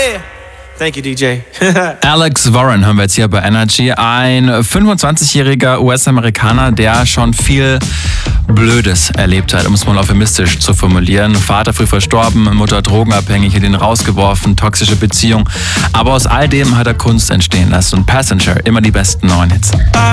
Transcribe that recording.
Yeah. Thank you, DJ. Alex Warren hören wir jetzt hier bei Energy. Ein 25-jähriger US-Amerikaner, der schon viel Blödes erlebt hat, um es mal euphemistisch zu formulieren. Vater früh verstorben, Mutter drogenabhängig, hat ihn rausgeworfen, toxische Beziehung. Aber aus all dem hat er Kunst entstehen lassen. Und Passenger, immer die besten neuen Hits.